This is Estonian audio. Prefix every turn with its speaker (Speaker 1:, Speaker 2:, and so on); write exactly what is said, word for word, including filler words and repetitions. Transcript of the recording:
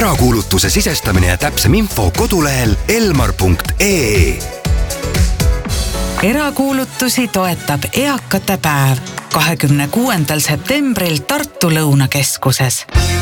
Speaker 1: Erakuulutuse sisestamine ja täpsem info kodulehel elmar punkt ee.
Speaker 2: Erakuulutusi toetab eakate päev kahekümne kuuendal septembril Tartu Lõunakeskuses.